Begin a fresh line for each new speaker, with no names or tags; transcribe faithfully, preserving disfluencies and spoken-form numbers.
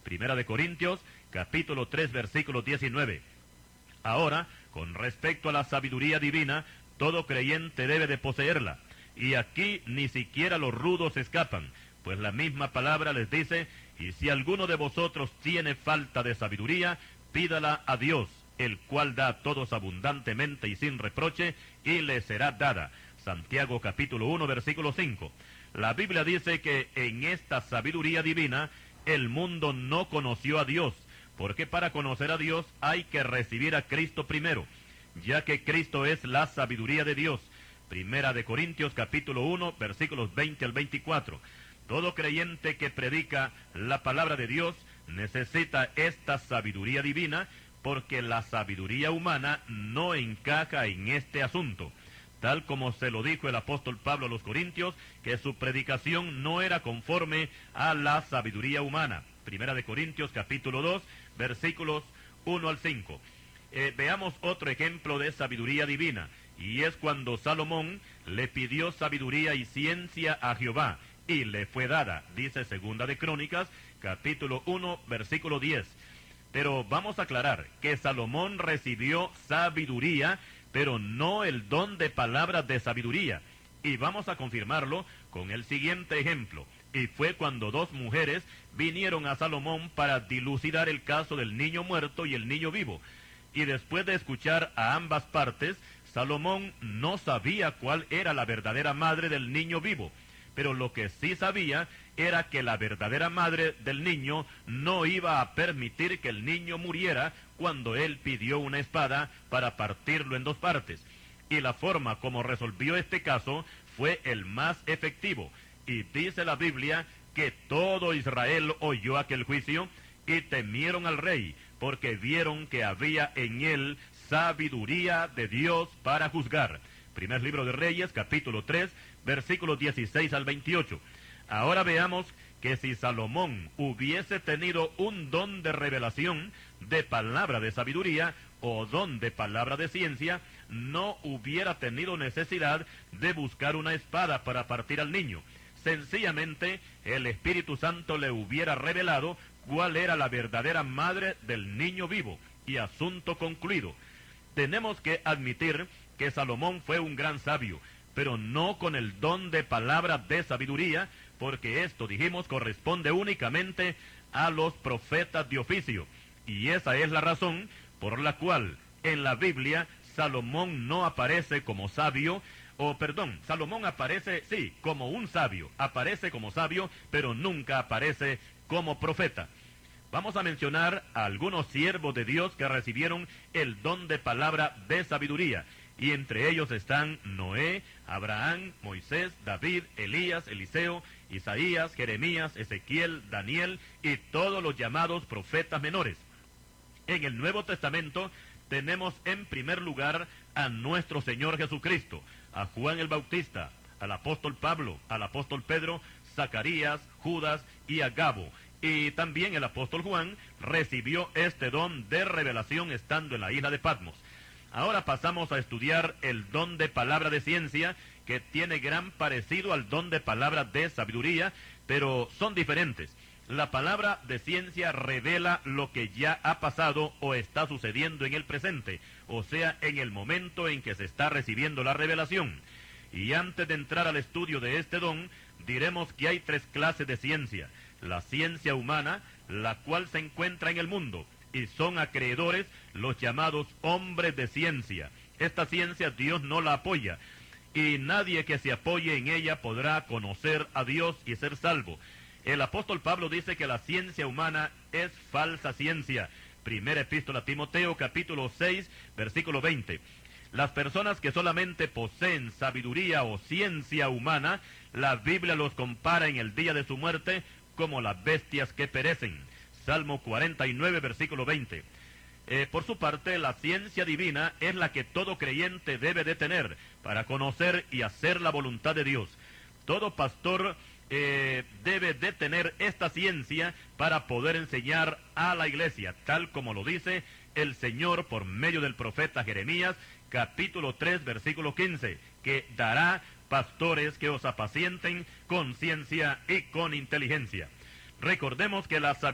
Primera de Corintios, capítulo tres, versículo diecinueve. Ahora, con respecto a la sabiduría divina, todo creyente debe de poseerla. Y aquí ni siquiera los rudos escapan, pues la misma palabra les dice, y si alguno de vosotros tiene falta de sabiduría, pídala a Dios, el cual da a todos abundantemente y sin reproche, y le será dada. Santiago capítulo uno, versículo cinco. La Biblia dice que en esta sabiduría divina, el mundo no conoció a Dios, porque para conocer a Dios hay que recibir a Cristo primero, ya que Cristo es la sabiduría de Dios. Primera de Corintios capítulo uno, versículos veinte al veinticuatro. Todo creyente que predica la palabra de Dios necesita esta sabiduría divina, porque la sabiduría humana no encaja en este asunto. Tal como se lo dijo el apóstol Pablo a los Corintios, que su predicación no era conforme a la sabiduría humana. Primera de Corintios capítulo dos, versículos uno al cinco. Eh, veamos otro ejemplo de sabiduría divina, y es cuando Salomón le pidió sabiduría y ciencia a Jehová, y le fue dada, dice Segunda de Crónicas, capítulo uno, versículo diez. Pero vamos a aclarar que Salomón recibió sabiduría, pero no el don de palabras de sabiduría. Y vamos a confirmarlo con el siguiente ejemplo. Y fue cuando dos mujeres vinieron a Salomón para dilucidar el caso del niño muerto y el niño vivo. Y después de escuchar a ambas partes, Salomón no sabía cuál era la verdadera madre del niño vivo. Pero lo que sí sabía era que la verdadera madre del niño no iba a permitir que el niño muriera cuando él pidió una espada para partirlo en dos partes. Y la forma como resolvió este caso fue el más efectivo. Y dice la Biblia que todo Israel oyó aquel juicio y temieron al rey, porque vieron que había en él sabiduría de Dios para juzgar. Primer libro de Reyes, capítulo tres, versículos dieciséis al veintiocho. Ahora veamos que si Salomón hubiese tenido un don de revelación, de palabra de sabiduría o don de palabra de ciencia, no hubiera tenido necesidad de buscar una espada para partir al niño. Sencillamente, el Espíritu Santo le hubiera revelado cuál era la verdadera madre del niño vivo, y asunto concluido. Tenemos que admitir que Salomón fue un gran sabio, pero no con el don de palabra de sabiduría, porque esto, dijimos, corresponde únicamente a los profetas de oficio. Y esa es la razón por la cual en la Biblia Salomón no aparece como sabio, o perdón, Salomón aparece, sí, como un sabio, aparece como sabio, pero nunca aparece como profeta. Vamos a mencionar a algunos siervos de Dios que recibieron el don de palabra de sabiduría, y entre ellos están Noé, Abraham, Moisés, David, Elías, Eliseo, Isaías, Jeremías, Ezequiel, Daniel y todos los llamados profetas menores. En el Nuevo Testamento tenemos en primer lugar a nuestro Señor Jesucristo, a Juan el Bautista, al apóstol Pablo, al apóstol Pedro, Zacarías, Judas y Agabo. Y también el apóstol Juan recibió este don de revelación estando en la isla de Patmos. Ahora pasamos a estudiar el don de palabra de ciencia, que tiene gran parecido al don de palabra de sabiduría, pero son diferentes. La palabra de ciencia revela lo que ya ha pasado o está sucediendo en el presente, o sea, en el momento en que se está recibiendo la revelación. Y antes de entrar al estudio de este don, diremos que hay tres clases de ciencia. La ciencia humana, la cual se encuentra en el mundo, y son acreedores los llamados hombres de ciencia. Esta ciencia Dios no la apoya, y nadie que se apoye en ella podrá conocer a Dios y ser salvo. El apóstol Pablo dice que la ciencia humana es falsa ciencia. Primera epístola a Timoteo, capítulo seis, versículo veinte. Las personas que solamente poseen sabiduría o ciencia humana, la Biblia los compara en el día de su muerte como las bestias que perecen. Salmo cuarenta y nueve, versículo veinte. Eh, por su parte, la ciencia divina es la que todo creyente debe de tener para conocer y hacer la voluntad de Dios. Todo pastor eh, debe de tener esta ciencia para poder enseñar a la iglesia, tal como lo dice el Señor por medio del profeta Jeremías, capítulo tres, versículo quince, que dará pastores que os apacienten con ciencia y con inteligencia. Recordemos que la sabiduría